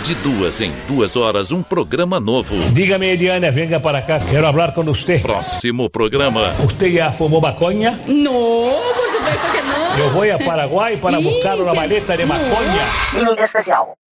De 2 em 2 horas, um programa novo. Dígame, Eliana, venga para acá, quero hablar con usted. Próximo programa. ¿Usted ya fumó maconha? No, por supuesto que no. Yo voy a Paraguay para buscar una maleta de maconha. Menino especial.